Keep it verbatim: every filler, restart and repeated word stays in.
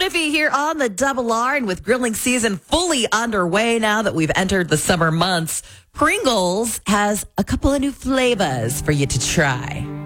Jennifer here on the Double R, and with grilling season fully underway now that we've entered the summer months, Pringles has a couple of new flavors for you to try.